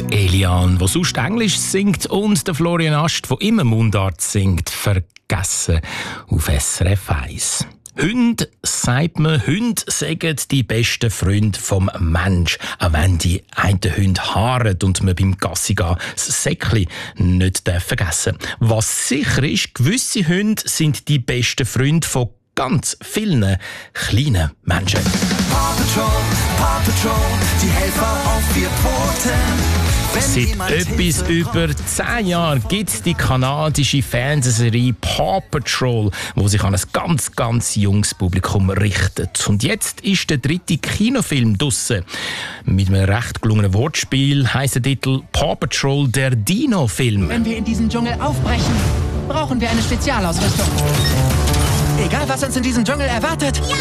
Elian, der sonst Englisch singt, und der Florian Ast, der immer Mundart singt, vergessen auf SRF 1. Hunde, sagt man, Hunde sagen die besten Freunde vom Mensch. Auch wenn die einen Hunde haaren und man beim Gassigehen das Säckchen nicht vergessen darf. Was sicher ist, gewisse Hunde sind die besten Freunde von ganz vielen kleinen Menschen. Paw Patrol, die Helfer auf 4 Pfoten. Seit etwas über 10 Jahren gibt es die kanadische Fernsehserie Paw Patrol, die sich an ein ganz, ganz junges Publikum richtet. Und jetzt ist der 3. Kinofilm draussen. Mit einem recht gelungenen Wortspiel heisst der Titel Paw Patrol, der Dino-Film. Wenn wir in diesen Dschungel aufbrechen, brauchen wir eine Spezialausrüstung. Egal, was uns in diesem Dschungel erwartet. Ja!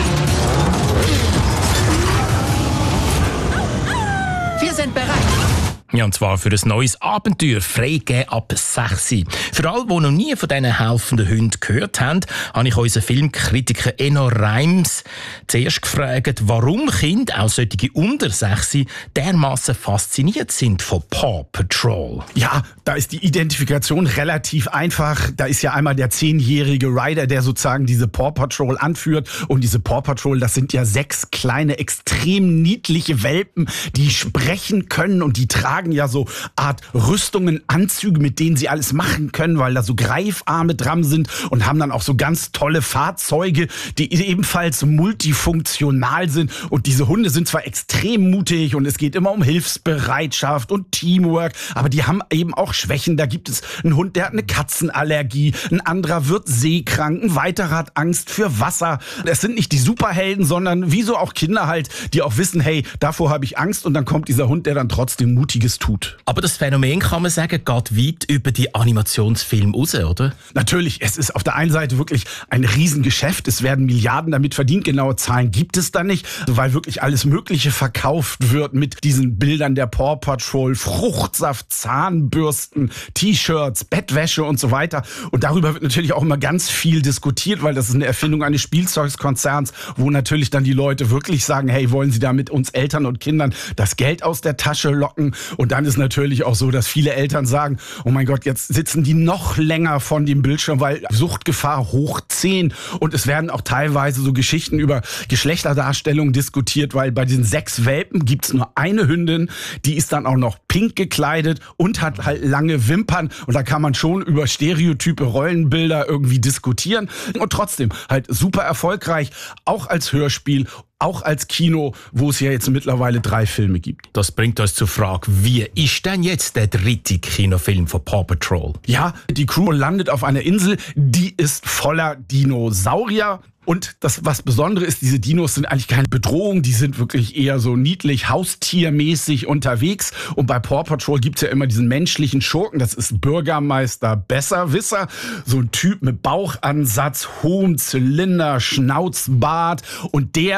Wir sind bereit. Ja, und zwar für ein neues Abenteuer, freigegeben ab 6. Für alle, die noch nie von diesen helfenden Hunden gehört haben, habe ich unseren Filmkritiker Enno Reims zuerst gefragt, warum Kinder, auch solche unter 6, dermassen fasziniert sind von Paw Patrol. Ja, da ist die Identifikation relativ einfach. Da ist ja einmal der 10-jährige Ryder, der sozusagen diese Paw Patrol anführt. Und diese Paw Patrol, das sind ja 6 kleine, extrem niedliche Welpen, die sprechen können und die tragen ja so Art Rüstungen, Anzüge, mit denen sie alles machen können, weil da so Greifarme dran sind, und haben dann auch so ganz tolle Fahrzeuge, die ebenfalls multifunktional sind. Und diese Hunde sind zwar extrem mutig und es geht immer um Hilfsbereitschaft und Teamwork, aber die haben eben auch Schwächen. Da gibt es einen Hund, der hat eine Katzenallergie, ein anderer wird seekrank, ein weiterer hat Angst für Wasser. Es sind nicht die Superhelden, sondern wie so auch Kinder halt, die auch wissen, hey, davor habe ich Angst, und dann kommt dieser Hund, der dann trotzdem Mutiges tut. Aber das Phänomen, kann man sagen, geht weit über die Animationsfilme raus, oder? Natürlich, es ist auf der einen Seite wirklich ein Riesengeschäft. Es werden Milliarden damit verdient. Genaue Zahlen gibt es da nicht, weil wirklich alles Mögliche verkauft wird mit diesen Bildern der Paw Patrol, Fruchtsaft, Zahnbürsten, T-Shirts, Bettwäsche und so weiter. Und darüber wird natürlich auch immer ganz viel diskutiert, weil das ist eine Erfindung eines Spielzeugkonzerns, wo natürlich dann die Leute wirklich sagen, hey, wollen Sie da mit uns Eltern und Kindern das Geld aus der Tasche locken? Und dann ist natürlich auch so, dass viele Eltern sagen, oh mein Gott, jetzt sitzen die noch länger von dem Bildschirm, weil Suchtgefahr hoch 10. Und es werden auch teilweise so Geschichten über Geschlechterdarstellung diskutiert, weil bei diesen 6 Welpen gibt's nur eine Hündin, die ist dann auch noch pink gekleidet und hat halt lange Wimpern. Und da kann man schon über stereotype Rollenbilder irgendwie diskutieren. Und trotzdem halt super erfolgreich, auch als Hörspiel, auch als Kino, wo es ja jetzt mittlerweile 3 Filme gibt. Das bringt uns zur Frage, wie ist denn jetzt der 3. Kinofilm von Paw Patrol? Ja, die Crew landet auf einer Insel, die ist voller Dinosaurier. Und das, was Besondere ist, diese Dinos sind eigentlich keine Bedrohung, die sind wirklich eher so niedlich, haustiermäßig unterwegs. Und bei Paw Patrol gibt's ja immer diesen menschlichen Schurken, das ist Bürgermeister Besserwisser, so ein Typ mit Bauchansatz, hohem Zylinder, Schnauzbart, und der